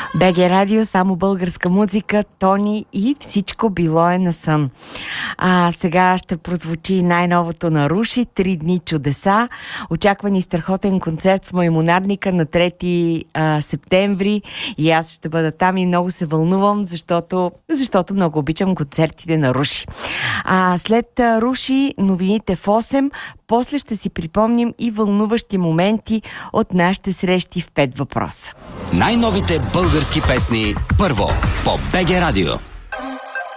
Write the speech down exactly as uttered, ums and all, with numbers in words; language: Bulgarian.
БГ Радио, само българска музика, Тони и всичко било е на сън. А сега ще прозвучи най-новото на Руши, Три дни чудеса. Очаквани страхотен концерт в Маймунарника на трети а, септември и аз ще бъда там и много се вълнувам, защото, защото много обичам концертите на Руши. А след а, Руши, новините в осем, после ще си припомним и вълнуващи моменти от нашите срещи в пет въпроса. Най-новите български песни първо по БГ Радио.